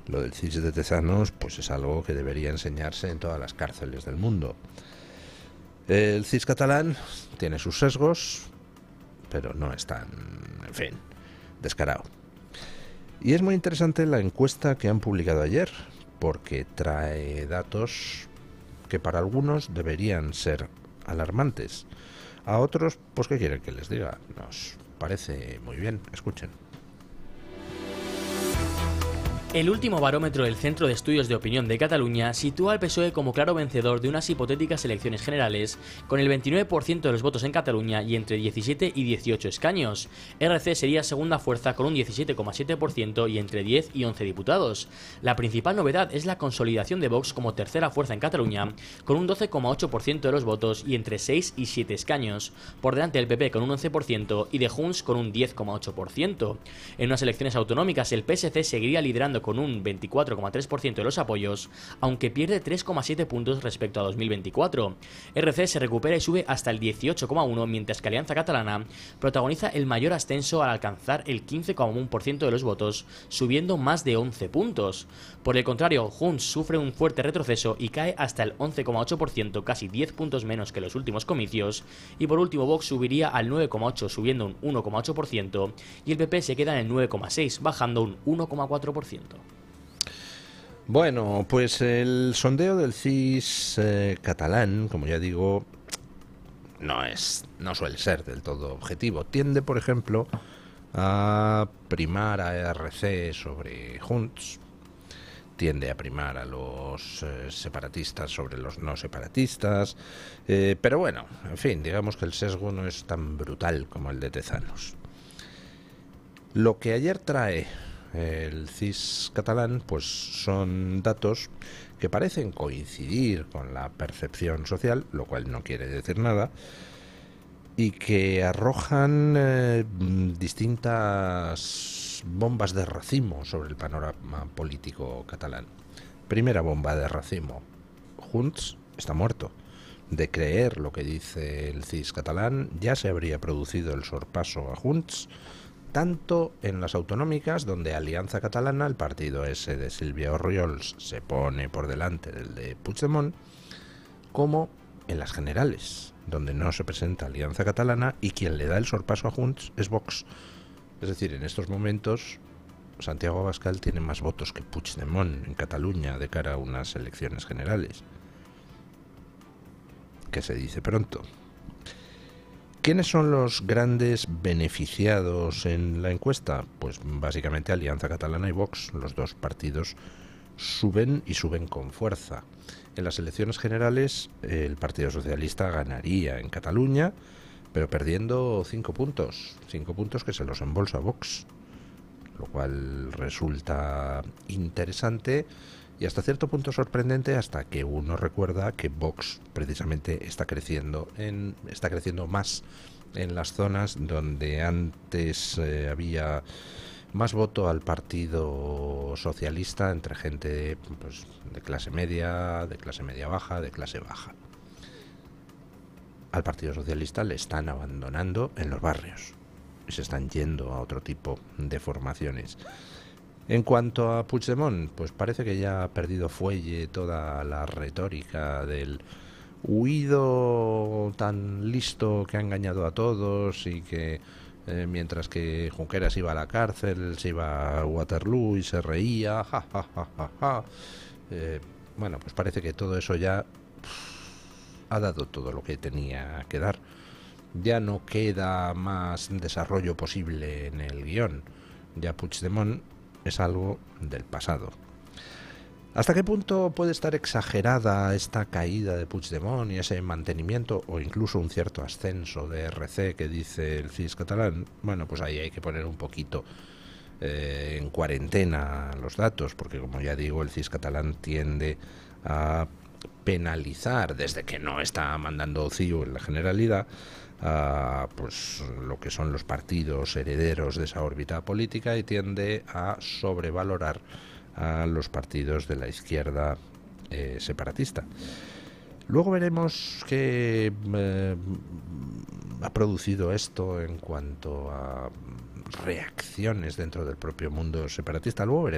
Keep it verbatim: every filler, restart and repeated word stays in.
Lo del C I S de Tezanos pues es algo que debería enseñarse en todas las cárceles del mundo. El C I S catalán tiene sus sesgos, pero no es tan, en fin, descarado. Y es muy interesante la encuesta que han publicado ayer, porque trae datos que para algunos deberían ser alarmantes. A otros, pues ¿qué quieren que les diga? Nos parece muy bien. Escuchen. El último barómetro del Centro de Estudios de Opinión de Cataluña sitúa al P S O E como claro vencedor de unas hipotéticas elecciones generales, con el veintinueve por ciento de los votos en Cataluña y entre diecisiete y dieciocho escaños. R C sería segunda fuerza con un diecisiete coma siete por ciento y entre diez y once diputados. La principal novedad es la consolidación de Vox como tercera fuerza en Cataluña, con un doce coma ocho por ciento de los votos y entre seis y siete escaños, por delante del P P con un once por ciento y de Junts con un diez coma ocho por ciento. En unas elecciones autonómicas, el P S C seguiría liderando con un veinticuatro coma tres por ciento de los apoyos, aunque pierde tres coma siete puntos respecto a dos mil veinticuatro. R C se recupera y sube hasta el dieciocho coma uno, mientras que Alianza Catalana protagoniza el mayor ascenso al alcanzar el quince coma uno por ciento de los votos, subiendo más de once puntos. Por el contrario, Junts sufre un fuerte retroceso y cae hasta el once coma ocho por ciento, casi diez puntos menos que los últimos comicios, y por último Vox subiría al nueve coma ocho por ciento, subiendo un uno coma ocho por ciento, y el P P se queda en el nueve coma seis por ciento, bajando un uno coma cuatro por ciento. Bueno, pues el sondeo del C I S eh, catalán, como ya digo, no es, no suele ser del todo objetivo. Tiende, por ejemplo, a primar a R C sobre Junts, tiende a primar a los eh, separatistas sobre los no separatistas, eh, pero bueno, en fin, digamos que el sesgo no es tan brutal como el de Tezanos. Lo que ayer trae el C I S catalán pues son datos que parecen coincidir con la percepción social, lo cual no quiere decir nada, y que arrojan eh, distintas bombas de racimo sobre el panorama político catalán. Primera bomba de racimo: Junts está muerto. De creer lo que dice el C I S catalán, ya se habría producido el sorpaso a Junts, tanto en las autonómicas, donde Alianza Catalana, el partido ese de Sílvia Orriols, se pone por delante del de Puigdemont, como en las generales, donde no se presenta Alianza Catalana y quien le da el sorpaso a Junts es Vox. Es decir, en estos momentos Santiago Abascal tiene más votos que Puigdemont en Cataluña de cara a unas elecciones generales, que se dice pronto. ¿Quiénes son los grandes beneficiados en la encuesta? Pues básicamente Alianza Catalana y Vox. Los dos partidos suben y suben con fuerza. En las elecciones generales el Partido Socialista ganaría en Cataluña, pero perdiendo cinco puntos. Cinco puntos que se los embolsa Vox, lo cual resulta interesante y hasta cierto punto sorprendente, hasta que uno recuerda que Vox precisamente está creciendo en está creciendo más en las zonas donde antes eh, había más voto al Partido Socialista entre gente pues, de clase media, de clase media baja, de clase baja. Al Partido Socialista le están abandonando en los barrios y se están yendo a otro tipo de formaciones. En cuanto a Puigdemont, pues parece que ya ha perdido fuelle toda la retórica del huido tan listo que ha engañado a todos y que eh, mientras que Junqueras iba a la cárcel, se iba a Waterloo y se reía, ja, ja, ja, ja, ja. Eh, bueno, pues parece que todo eso ya pff, ha dado todo lo que tenía que dar. Ya no queda más desarrollo posible en el guión. Ya Puigdemont es algo del pasado. ¿Hasta qué punto puede estar exagerada esta caída de Puigdemont y ese mantenimiento o incluso un cierto ascenso de R C que dice el C I S catalán? Bueno, pues ahí hay que poner un poquito eh, en cuarentena los datos, porque como ya digo, el C I S catalán tiende a penalizar, desde que no está mandando C I U en la generalidad, a pues lo que son los partidos herederos de esa órbita política, y tiende a sobrevalorar a los partidos de la izquierda eh, separatista. Luego veremos qué eh, ha producido esto en cuanto a reacciones dentro del propio mundo separatista. Luego veremos